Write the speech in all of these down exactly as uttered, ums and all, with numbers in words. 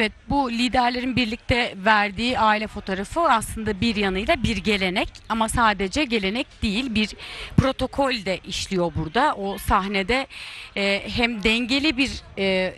Evet, bu liderlerin birlikte verdiği aile fotoğrafı aslında bir yanıyla bir gelenek, ama sadece gelenek değil, bir protokol de işliyor burada. O sahnede e, hem dengeli bir e,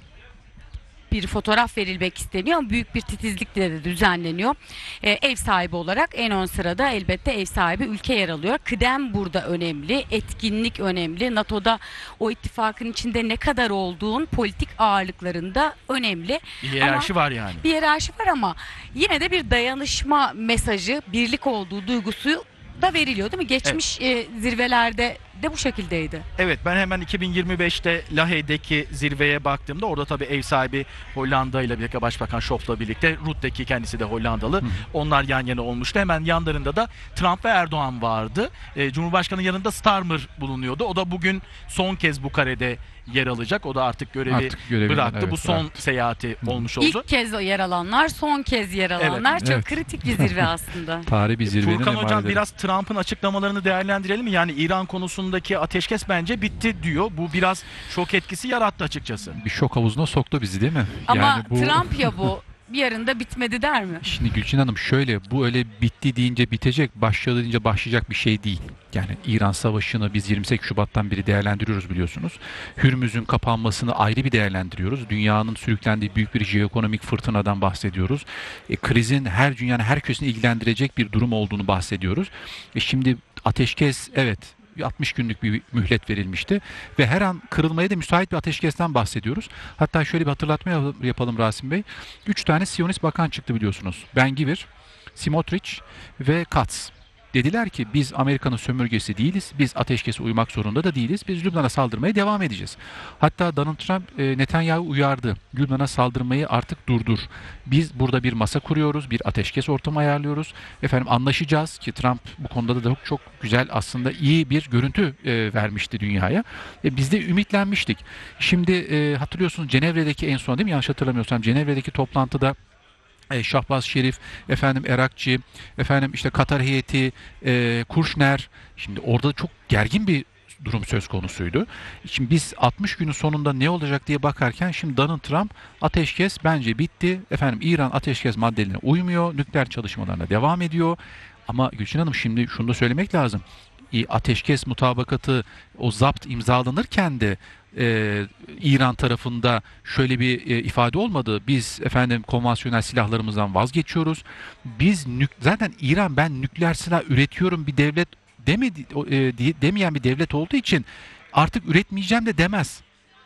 bir fotoğraf verilmek isteniyor ama büyük bir titizlikle de düzenleniyor. Ee, ev sahibi olarak en ön sırada elbette ev sahibi ülke yer alıyor. Kıdem burada önemli, etkinlik önemli. NATO'da o ittifakın içinde ne kadar olduğun politik ağırlıklarında önemli. Bir hiyerarşi var yani. Bir hiyerarşi var ama yine de bir dayanışma mesajı, birlik olduğu duygusu da veriliyor değil mi? Geçmiş evet. e, zirvelerde de bu şekildeydi. Evet, ben hemen iki bin yirmi beşte Lahey'deki zirveye baktığımda orada tabii ev sahibi Hollanda ile birlikte Başbakan Schof'la birlikte, Rutte'deki kendisi de Hollandalı. Hı. Onlar yan yana olmuştu. Hemen yanlarında da Trump ve Erdoğan vardı. E, Cumhurbaşkanı yanında Starmer bulunuyordu. O da bugün son kez bu karede yer alacak. O da artık görevi artık bıraktı. Evet, bu son bıraktı. Seyahati Hı. olmuş oldu. İlk kez yer alanlar, son kez yer alanlar. Evet. Çok evet. kritik bir zirve aslında. Tarihi bir zirvenin Furkan Hocam emaneleri. Biraz Trump'ın açıklamalarını değerlendirelim mi? Yani İran konusundaki ateşkes bence bitti diyor. Bu biraz şok etkisi yarattı açıkçası. Bir şok havuzuna soktu bizi değil mi? Ama yani bu... Trump ya bu. Bir yarında bitmedi der mi? Şimdi Gülçin Hanım şöyle, bu öyle bitti deyince bitecek, başladı deyince başlayacak bir şey değil. Yani İran Savaşı'nı biz yirmi sekiz Şubat'tan beri değerlendiriyoruz biliyorsunuz. Hürmüz'ün kapanmasını ayrı bir değerlendiriyoruz. Dünyanın sürüklendiği büyük bir jeoekonomik fırtınadan bahsediyoruz. E, krizin her dünyanın her köşesini ilgilendirecek bir durum olduğunu bahsediyoruz. E, şimdi ateşkes evet altmış günlük bir mühlet verilmişti ve her an kırılmaya da müsait bir ateşkesten bahsediyoruz. Hatta şöyle bir hatırlatma yapalım Rasim Bey. Üç tane Siyonist bakan çıktı biliyorsunuz. Ben-Gvir, Smotrich ve Katz. Dediler ki biz Amerika'nın sömürgesi değiliz. Biz ateşkese uymak zorunda da değiliz. Biz Lübnan'a saldırmaya devam edeceğiz. Hatta Donald Trump e, Netanyahu uyardı. Lübnan'a saldırmayı artık durdur. Biz burada bir masa kuruyoruz. Bir ateşkes ortamı ayarlıyoruz. Efendim anlaşacağız ki Trump bu konuda da çok, çok güzel aslında iyi bir görüntü e, vermişti dünyaya. E, biz de ümitlenmiştik. Şimdi e, hatırlıyorsunuz Cenevre'deki en son değil mi? Yanlış hatırlamıyorsam Cenevre'deki toplantıda E, Şahbaz Şerif, efendim Erakçı, efendim işte Katar heyeti, e, Kuşner. Şimdi orada çok gergin bir durum söz konusuydu. Şimdi biz altmış günün sonunda ne olacak diye bakarken şimdi Donald Trump ateşkes bence bitti. Efendim İran ateşkes maddelerine uymuyor. Nükleer çalışmalarına devam ediyor. Ama Gülçin Hanım şimdi şunu da söylemek lazım. Ateşkes mutabakatı o zapt imzalanırken de e, İran tarafında şöyle bir e, ifade olmadı. Biz efendim konvansiyonel silahlarımızdan vazgeçiyoruz. Biz nük zaten İran ben nükleer silah üretiyorum bir devlet demedi e, demeyen bir devlet olduğu için artık üretmeyeceğim de demez.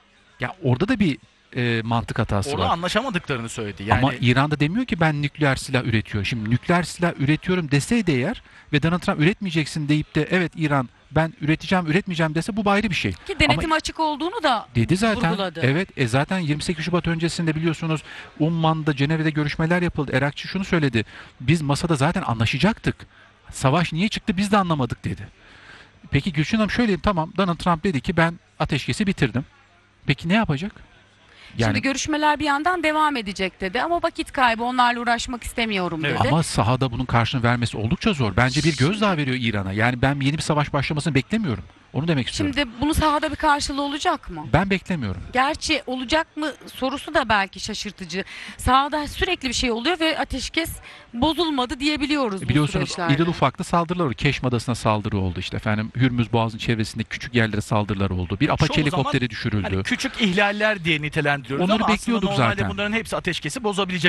Ya orada da bir e, mantık hatası Orada var. Orada anlaşamadıklarını söyledi. Yani... Ama İran'da demiyor ki ben nükleer silah üretiyor. Şimdi nükleer silah üretiyorum deseydi eğer ve Donald Trump üretmeyeceksin deyip de evet İran ben üreteceğim üretmeyeceğim dese bu ayrı bir şey. Ki denetim Ama açık olduğunu da dedi zaten. Vurguladı. Evet e zaten yirmi sekiz Şubat öncesinde biliyorsunuz Umman'da Cenevre'de görüşmeler yapıldı. Erakçı şunu söyledi. Biz masada zaten anlaşacaktık. Savaş niye çıktı biz de anlamadık dedi. Peki Gülşen Hanım şöyle tamam Donald Trump dedi ki ben ateşkesi bitirdim. Peki ne yapacak? Yani, Şimdi görüşmeler bir yandan devam edecek dedi ama vakit kaybı onlarla uğraşmak istemiyorum dedi. Evet. Ama sahada bunun karşılığını vermesi oldukça zor. Bence bir gözdağı veriyor İran'a. Yani ben yeni bir savaş başlamasını beklemiyorum. Onu demek istiyorum. Şimdi bunun sahada bir karşılığı olacak mı? Ben beklemiyorum. Gerçi olacak mı sorusu da belki şaşırtıcı. Sahada sürekli bir şey oluyor ve ateşkes bozulmadı diyebiliyoruz. Biliyorsunuz irili ufaklı saldırılar oldu. Keşm Adası'na saldırı oldu işte efendim. Hürmüz Boğazı'nın çevresinde küçük yerlere saldırılar oldu. Bir Apache helikopteri düşürüldü. Hani küçük ihlaller diye nitelendiriyoruz Onları ama bekliyorduk aslında normalde zaten. bunların hepsi ateşkesi bozabilecek